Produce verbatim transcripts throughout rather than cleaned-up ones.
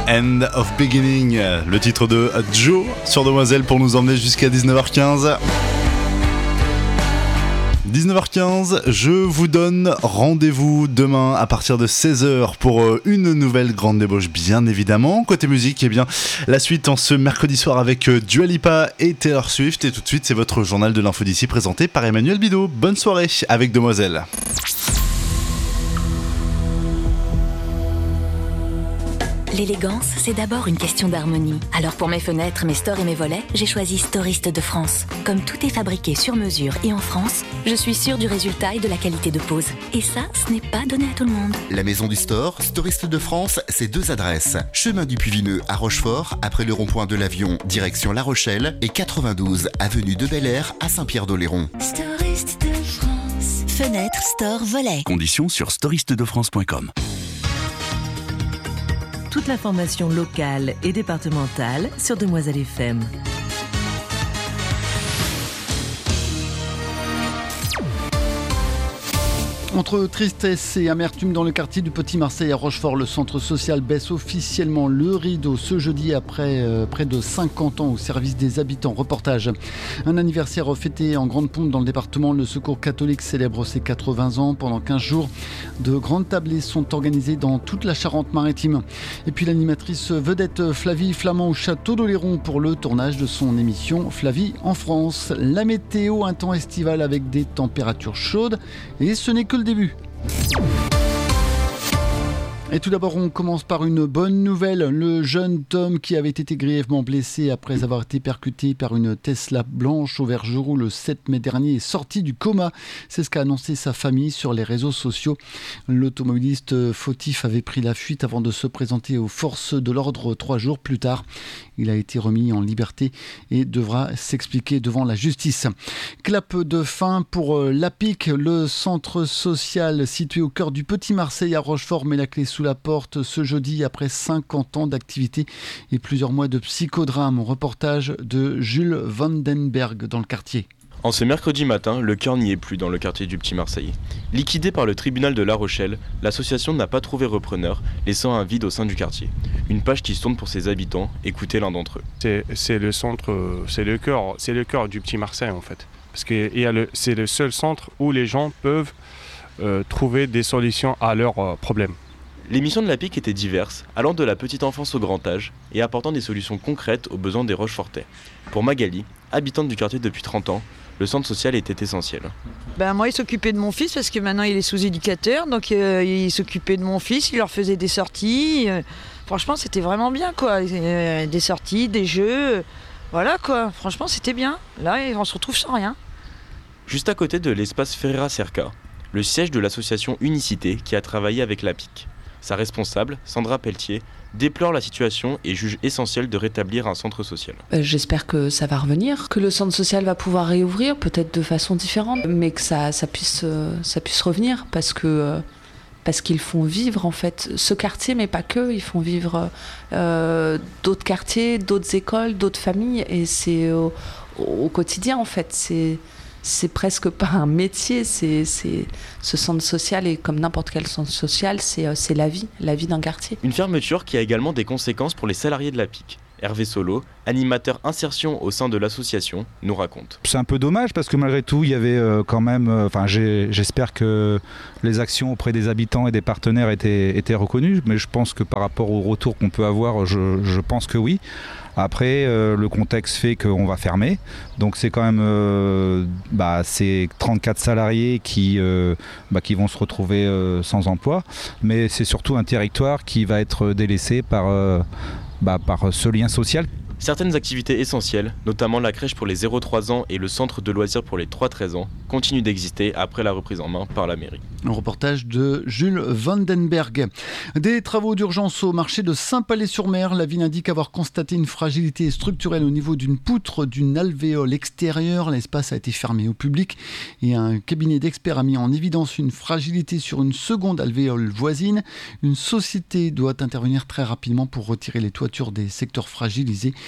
End of Beginning, le titre de Joe sur Demoiselle pour nous emmener jusqu'à dix-neuf heures quinze. dix-neuf heures quinze, je vous donne rendez-vous demain à partir de seize heures pour une nouvelle grande débauche, bien évidemment. Côté musique, eh bien, la suite en ce mercredi soir avec Dua Lipa et Taylor Swift. Et tout de suite, c'est votre journal de l'info d'ici présenté par Emmanuel Bidot. Bonne soirée avec Demoiselle. L'élégance, c'est d'abord une question d'harmonie. Alors pour mes fenêtres, mes stores et mes volets, j'ai choisi Storiste de France. Comme tout est fabriqué sur mesure et en France, je suis sûre du résultat et de la qualité de pose. Et ça, ce n'est pas donné à tout le monde. La maison du store, Storiste de France, c'est deux adresses. Chemin du Puy-Vineux à Rochefort, après le rond-point de l'Avion, direction La Rochelle, et quatre-vingt-douze avenue de Bel-Air à Saint-Pierre-d'Oléron. Storiste de France. Fenêtre, store, volet. Conditions sur storiste de france point com. Toute l'information locale et départementale sur Demoiselle F M. Entre tristesse et amertume dans le quartier du Petit Marseille à Rochefort, le centre social baisse officiellement le rideau ce jeudi après euh, près de cinquante ans au service des habitants. Reportage. Un anniversaire fêté en grande pompe dans le département. Le Secours catholique célèbre ses quatre-vingts ans. Pendant quinze jours, de grandes tablées sont organisées dans toute la Charente-Maritime. Et puis l'animatrice vedette Flavie Flamand au château d'Oléron pour le tournage de son émission Flavie en France. La météo, un temps estival avec des températures chaudes. Et ce n'est que le début. Et tout d'abord, on commence par une bonne nouvelle. Le jeune Tom qui avait été grièvement blessé après avoir été percuté par une Tesla blanche au Vergeroux le sept mai dernier est sorti du coma. C'est ce qu'a annoncé sa famille sur les réseaux sociaux. L'automobiliste fautif avait pris la fuite avant de se présenter aux forces de l'ordre trois jours plus tard. Il a été remis en liberté et devra s'expliquer devant la justice. Clap de fin pour l'A P I C, le centre social situé au cœur du Petit Marseille à Rochefort, met la clé sous la porte ce jeudi après cinquante ans d'activité et plusieurs mois de psychodrame. Reportage de Jules Vandenberg dans le quartier. En ce mercredi matin, le cœur n'y est plus dans le quartier du Petit Marseille. Liquidé par le tribunal de La Rochelle, l'association n'a pas trouvé repreneur, laissant un vide au sein du quartier. Une page qui se tourne pour ses habitants, écoutez l'un d'entre eux. C'est, c'est le centre, c'est le cœur, c'est le cœur du Petit Marseille en fait. Parce que il y a le, c'est le seul centre où les gens peuvent euh, trouver des solutions à leurs euh, problèmes. Les missions de l'A P I C étaient diverses, allant de la petite enfance au grand âge et apportant des solutions concrètes aux besoins des Rochefortais. Pour Magali, habitante du quartier depuis trente ans, le centre social était essentiel. Ben moi, il s'occupait de mon fils parce que maintenant il est sous-éducateur, donc euh, il s'occupait de mon fils, il leur faisait des sorties. Euh, franchement, c'était vraiment bien, quoi. Euh, des sorties, des jeux, euh, voilà, quoi. Franchement, c'était bien. Là, on se retrouve sans rien. Juste à côté de l'espace Ferreira Cerca, le siège de l'association Unicité qui a travaillé avec l'A P I C. Sa responsable, Sandra Pelletier, déplore la situation et juge essentiel de rétablir un centre social. Euh, j'espère que ça va revenir, que le centre social va pouvoir réouvrir, peut-être de façon différente, mais que ça, ça, puisse, euh, ça puisse revenir, parce que euh, parce qu'ils font vivre en fait ce quartier, mais pas que, ils font vivre euh, d'autres quartiers, d'autres écoles, d'autres familles, et c'est au, au quotidien en fait, c'est... C'est presque pas un métier, c'est, c'est, ce centre social, et comme n'importe quel centre social, c'est, c'est la vie, la vie d'un quartier. Une fermeture qui a également des conséquences pour les salariés de l'A P I C. Hervé Solo, animateur insertion au sein de l'association, nous raconte. C'est un peu dommage parce que malgré tout, il y avait euh, quand même... Enfin, euh, j'espère que les actions auprès des habitants et des partenaires étaient, étaient reconnues, mais je pense que par rapport au retour qu'on peut avoir, je, je pense que oui. Après, euh, le contexte fait qu'on va fermer. Donc c'est quand même euh, bah, c'est trente-quatre salariés qui, euh, bah, qui vont se retrouver euh, sans emploi. Mais c'est surtout un territoire qui va être délaissé par, euh, bah, par ce lien social. Certaines activités essentielles, notamment la crèche pour les zéro trois ans et le centre de loisirs pour les trois treize ans, continuent d'exister après la reprise en main par la mairie. Un reportage de Jules Vandenberg. Des travaux d'urgence au marché de Saint-Palais-sur-Mer. La ville indique avoir constaté une fragilité structurelle au niveau d'une poutre d'une alvéole extérieure. L'espace a été fermé au public et un cabinet d'experts a mis en évidence une fragilité sur une seconde alvéole voisine. Une société doit intervenir très rapidement pour retirer les toitures des secteurs fragilisés.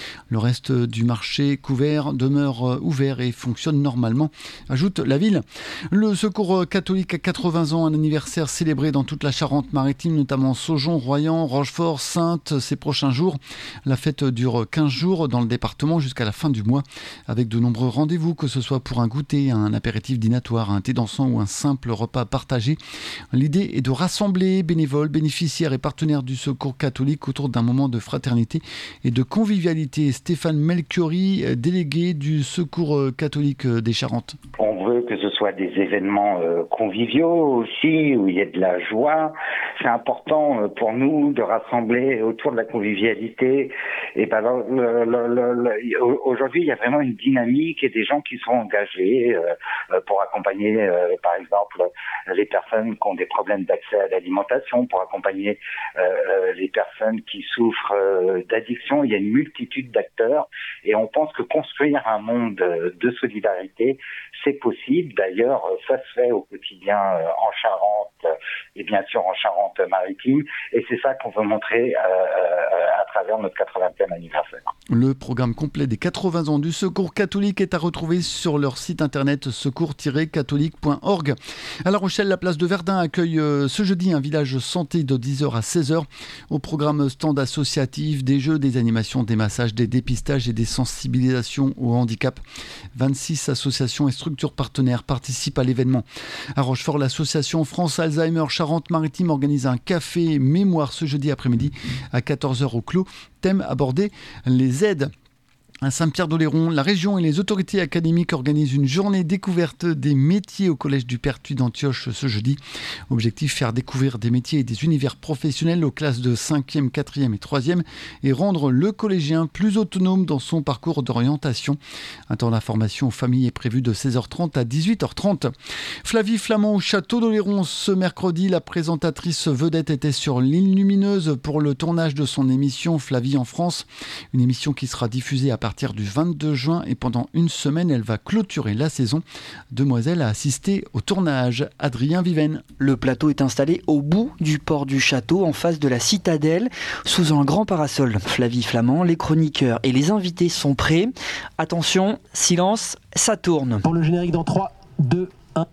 Le reste du marché couvert demeure ouvert et fonctionne normalement, ajoute la ville. Le Secours catholique à quatre-vingts ans, un anniversaire célébré dans toute la Charente-Maritime, notamment Saujon, Royan, Rochefort, Saintes ces prochains jours. La fête dure quinze jours dans le département jusqu'à la fin du mois, avec de nombreux rendez-vous, que ce soit pour un goûter, un apéritif dînatoire, un thé dansant ou un simple repas partagé. L'idée est de rassembler bénévoles, bénéficiaires et partenaires du Secours catholique autour d'un moment de fraternité et de convivialité. Stéphane Melchiori, délégué du Secours catholique des Charentes. On veut que ce soit des événements euh, conviviaux aussi, où il y a de la joie. C'est important euh, pour nous de rassembler autour de la convivialité. Et ben, le, le, le, le, aujourd'hui, il y a vraiment une dynamique et des gens qui sont engagés euh, pour accompagner, euh, par exemple, les personnes qui ont des problèmes d'accès à l'alimentation, pour accompagner euh, les personnes qui souffrent euh, d'addiction. Il y a une multitude d'acteurs et on pense que construire un monde de solidarité, c'est possible. D'ailleurs, ça se fait au quotidien en Charente et bien sûr en Charente-Maritime. Et c'est ça qu'on veut montrer euh, à travers notre quatre-vingtième anniversaire. Le programme complet des quatre-vingts ans du Secours catholique est à retrouver sur leur site internet secours tiret catholique point org. À La Rochelle, la place de Verdun accueille ce jeudi un village santé de dix heures à seize heures. Au programme stand associatif, des jeux, des animations, des massages, des dépistages et des sensibilisations au handicap. vingt-six associations et structures partenaires participent à l'événement. À Rochefort, l'association France Alzheimer Charente-Maritime organise un café mémoire ce jeudi après-midi à quatorze heures au Clos. Thème abordé, les aides. À Saint-Pierre-d'Oléron, la région et les autorités académiques organisent une journée découverte des métiers au collège du Pertuis d'Antioche ce jeudi. Objectif, faire découvrir des métiers et des univers professionnels aux classes de cinquième, quatrième et troisième et rendre le collégien plus autonome dans son parcours d'orientation. Un temps d'information aux familles est prévu de seize heures trente à dix-huit heures trente. Flavie Flamand au château d'Oléron ce mercredi. La présentatrice vedette était sur l'île Lumineuse pour le tournage de son émission Flavie en France. Une émission qui sera diffusée à partir À partir du vingt-deux juin et pendant une semaine, elle va clôturer la saison. Demoiselle a assisté au tournage. Adrien Viven. Le plateau est installé au bout du port du château, en face de la citadelle, sous un grand parasol. Flavie Flamand, les chroniqueurs et les invités sont prêts. Attention, silence, ça tourne. Pour le générique dans trois, deux, un.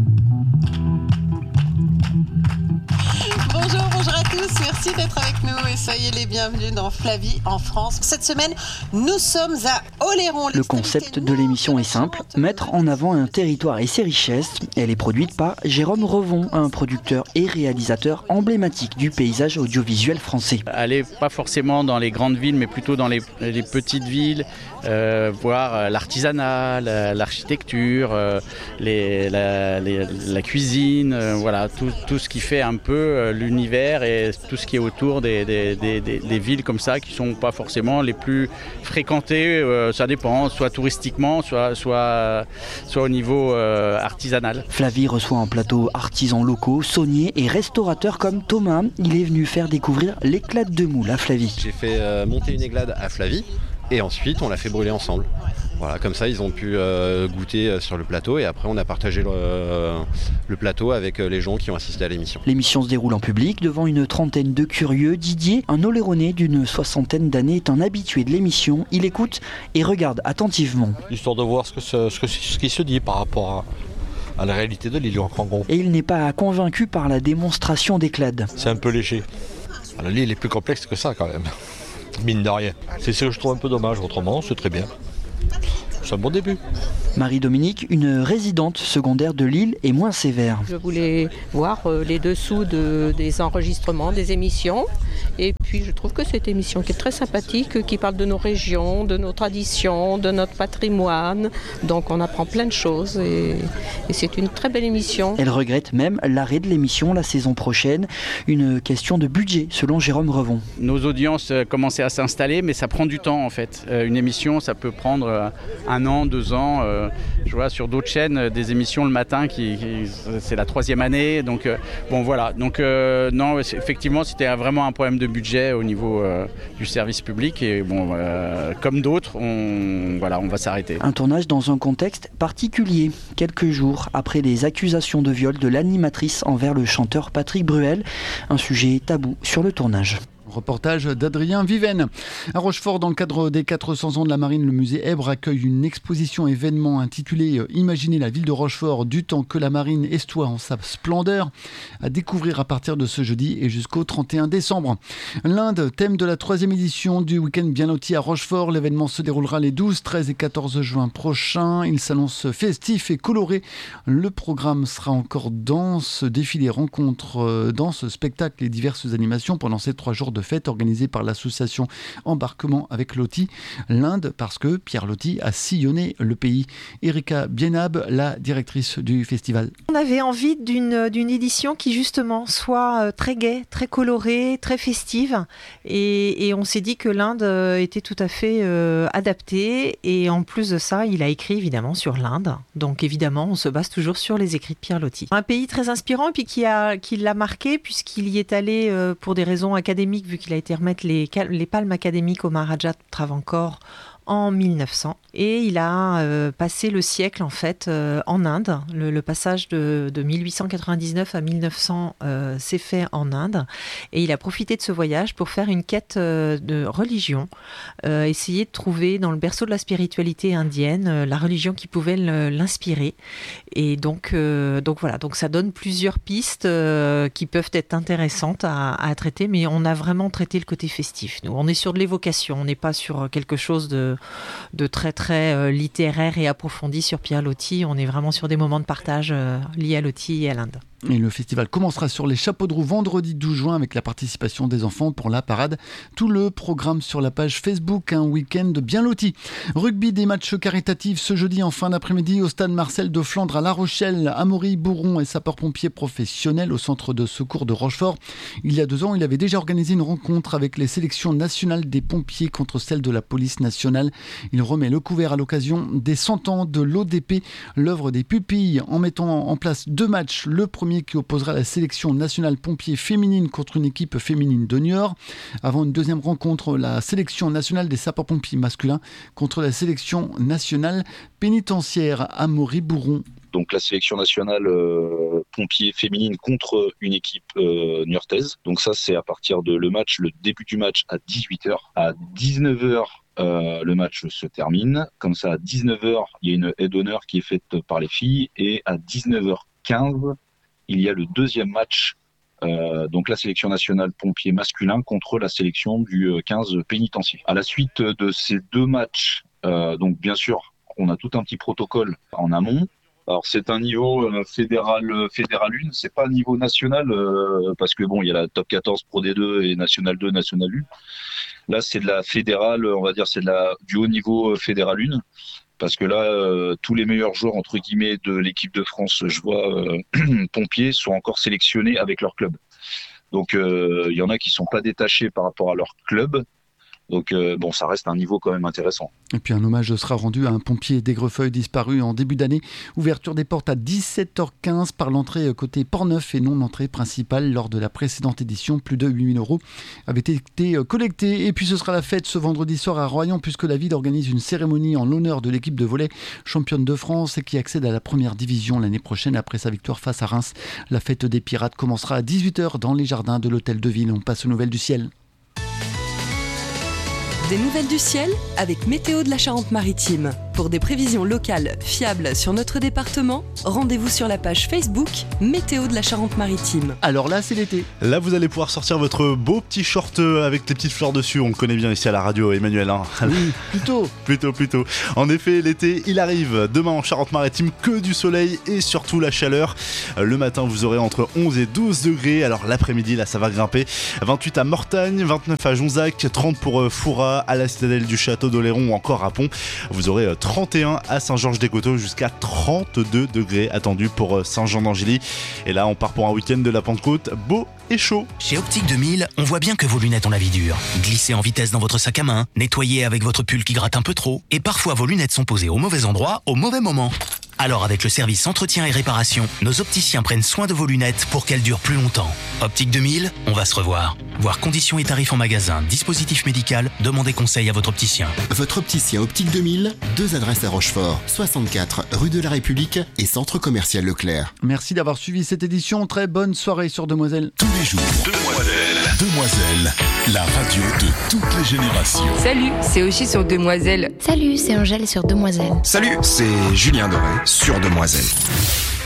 Bonjour, bonjour à tous, merci d'être avec nous et soyez les bienvenus dans Flavie en France. Cette semaine, nous sommes à Oléron. Le concept de l'émission est simple, mettre en avant un territoire et ses richesses. Elle est produite par Jérôme Revon, un producteur et réalisateur emblématique du paysage audiovisuel français. Aller pas forcément dans les grandes villes, mais plutôt dans les, les petites villes, euh, voir l'artisanat, la, l'architecture, euh, les, la, les, la cuisine, euh, voilà, tout, tout ce qui fait un peu euh, l'univers et tout ce qui est autour des, des, des, des, des villes comme ça qui ne sont pas forcément les plus fréquentées, euh, ça dépend, soit touristiquement, soit, soit, soit au niveau euh, artisanal. Flavie reçoit en plateau artisans locaux, sauniers et restaurateurs comme Thomas. Il est venu faire découvrir l'éclate de moule à Flavie. J'ai fait euh, monter une églade à Flavie et ensuite on l'a fait brûler ensemble. Voilà, comme ça ils ont pu euh, goûter sur le plateau et après on a partagé le, euh, le plateau avec les gens qui ont assisté à l'émission. L'émission se déroule en public devant une trentaine de curieux. Didier, un Oléronais d'une soixantaine d'années, est un habitué de l'émission. Il écoute et regarde attentivement. Histoire de voir ce, que ce, ce, que, ce qui se dit par rapport à, à la réalité de l'île en gros. Et il n'est pas convaincu par la démonstration d'éclade. C'est un peu léger. Alors, l'île est plus complexe que ça quand même, mine de rien. C'est ce que je trouve un peu dommage, autrement c'est très bien. C'est un bon début. Marie-Dominique, une résidente secondaire de Lille, est moins sévère. Je voulais voir les dessous de, des enregistrements, des émissions. Et puis je trouve que cette émission qui est très sympathique, qui parle de nos régions, de nos traditions, de notre patrimoine. Donc on apprend plein de choses et, et c'est une très belle émission. Elle regrette même l'arrêt de l'émission la saison prochaine. Une question de budget selon Jérôme Revon. Nos audiences commençaient à s'installer mais ça prend du temps en fait. Une émission ça peut prendre un an, deux ans. Je vois sur d'autres chaînes des émissions le matin qui, qui c'est la troisième année. Donc euh, bon voilà. Donc euh, non effectivement c'était vraiment un problème de budget au niveau euh, du service public et bon euh, comme d'autres on voilà on va s'arrêter. Un tournage dans un contexte particulier. Quelques jours après les accusations de viol de l'animatrice envers le chanteur Patrick Bruel, un sujet tabou sur le tournage. Reportage d'Adrien Viven. À Rochefort, dans le cadre des quatre cents ans de la marine, le musée Èbre accueille une exposition événement intitulée « Imaginez la ville de Rochefort du temps que la marine estoie en sa splendeur » à découvrir à partir de ce jeudi et jusqu'au trente et un décembre. L'Inde, thème de la troisième édition du week-end bien loti à Rochefort. L'événement se déroulera les douze, treize et quatorze juin prochains. Il s'annonce festif et coloré. Le programme sera encore dense, défilé, rencontres, danse, spectacles et diverses animations pendant ces trois jours de fête organisés par l'association Embarquement avec Loti. L'Inde, parce que Pierre Loti a sillonné le pays. Erika Bienab, la directrice du festival. On avait envie d'une, d'une édition qui justement soit très gaie, très colorée, très festive. Et, et on s'est dit que l'Inde était tout à fait euh, adaptée. Et en plus de ça, il a écrit évidemment sur l'Inde. Donc évidemment, on se base toujours sur les écrits de Pierre Loti. Un pays très inspirant et puis qui, a, qui l'a marqué puisqu'il y est allé euh, pour des raisons académiques, vu qu'il a été remettre les, les palmes académiques au Maharaja Travancore en mille neuf cents. Et il a euh, passé le siècle en fait euh, en Inde. Le, le passage de, de mille huit cent quatre-vingt-dix-neuf à mille neuf cents euh, s'est fait en Inde. Et il a profité de ce voyage pour faire une quête euh, de religion, euh, essayer de trouver dans le berceau de la spiritualité indienne euh, la religion qui pouvait le, l'inspirer. Et donc, euh, donc voilà, donc ça donne plusieurs pistes euh, qui peuvent être intéressantes à, à traiter, mais on a vraiment traité le côté festif. Nous, on est sur de l'évocation, on n'est pas sur quelque chose de, de très très très littéraire et approfondi sur Pierre Loti. On est vraiment sur des moments de partage euh, liés à Loti et à l'Inde. Et le festival commencera sur les chapeaux de roue vendredi douze juin avec la participation des enfants pour la parade. Tout le programme sur la page Facebook, un week-end bien loti. Rugby, des matchs caritatifs ce jeudi en fin d'après-midi au stade Marcel de Flandre à La Rochelle. Amaury Bourron est sapeur-pompier professionnel au centre de secours de Rochefort. Il y a deux ans, il avait déjà organisé une rencontre avec les sélections nationales des pompiers contre celles de la police nationale. Il remet le couvert à l'occasion des cent ans de l'O D P, l'œuvre des pupilles, en mettant en place deux matchs. Le premier qui opposera la sélection nationale pompiers féminine contre une équipe féminine de Niort. Avant une deuxième rencontre, la sélection nationale des sapeurs-pompiers masculins contre la sélection nationale pénitentiaire. Amaury Bourron. Donc la sélection nationale euh, pompiers féminine contre une équipe euh, niortaise. Donc ça c'est à partir de le match, le début du match à dix-huit heures. À dix-neuf heures, euh, le match se termine. Comme ça à dix-neuf heures, il y a une aide d'honneur qui est faite par les filles. Et à dix-neuf heures quinze, il y a le deuxième match, euh, donc la sélection nationale pompiers masculin contre la sélection du quinze pénitencier. À la suite de ces deux matchs, euh, donc bien sûr, on a tout un petit protocole en amont. Alors c'est un niveau euh, fédéral fédéral un, c'est pas un niveau national euh, parce que bon, il y a la top quatorze Pro D deux et National deux, National un. Là, c'est de la fédérale, on va dire, c'est de la du haut niveau fédéral un. Parce que là, euh, tous les meilleurs joueurs, entre guillemets, de l'équipe de France, je vois, euh, pompiers, sont encore sélectionnés avec leur club. Donc, euh, il y en a qui ne sont pas détachés par rapport à leur club. Donc, euh, bon, ça reste un niveau quand même intéressant. Et puis, un hommage sera rendu à un pompier d'Aigrefeuille disparu en début d'année. Ouverture des portes à dix-sept heures quinze par l'entrée côté Port-Neuf et non l'entrée principale. Lors de la précédente édition, plus de huit mille euros avaient été collectés. Et puis, ce sera la fête ce vendredi soir à Royan, puisque la ville organise une cérémonie en l'honneur de l'équipe de volley championne de France et qui accède à la première division l'année prochaine après sa victoire face à Reims. La fête des Pirates commencera à dix-huit heures dans les jardins de l'hôtel de ville. On passe aux nouvelles du ciel. Des nouvelles du ciel avec Météo de la Charente-Maritime. Pour des prévisions locales fiables sur notre département, rendez-vous sur la page Facebook Météo de la Charente-Maritime. Alors là, c'est l'été. Là, vous allez pouvoir sortir votre beau petit short avec les petites fleurs dessus. On le connaît bien ici à la radio, Emmanuel. Hein. Oui, plutôt. plutôt, plutôt. En effet, l'été, il arrive. Demain en Charente-Maritime, que du soleil et surtout la chaleur. Le matin, vous aurez entre onze et douze degrés. Alors l'après-midi, là, ça va grimper. vingt-huit à Mortagne, vingt-neuf à Jonzac, trente pour Foura, à la citadelle du château d'Oléron ou encore à Pont. Vous aurez trente et un à Saint-Georges-des-Coteaux, jusqu'à trente-deux degrés attendus pour Saint-Jean-d'Angély. Et là, on part pour un week-end de la Pentecôte beau et chaud. Chez Optique deux mille, on voit bien que vos lunettes ont la vie dure. Glissez en vitesse dans votre sac à main, nettoyez avec votre pull qui gratte un peu trop, et parfois vos lunettes sont posées au mauvais endroit, au mauvais moment. Alors avec le service entretien et réparation, nos opticiens prennent soin de vos lunettes pour qu'elles durent plus longtemps. Optique deux mille, on va se revoir. Voir conditions et tarifs en magasin, dispositif médical, demandez conseil à votre opticien. Votre opticien Optique deux mille, deux adresses à Rochefort, soixante-quatre rue de la République et centre commercial Leclerc. Merci d'avoir suivi cette édition. Très bonne soirée sur Demoiselle. Tous les jours, Demoiselle, Demoiselle, la radio de toutes les générations. Salut, c'est Oshi sur Demoiselle. Salut, c'est Angèle sur Demoiselle. Salut, c'est Julien Doré sur Demoiselle.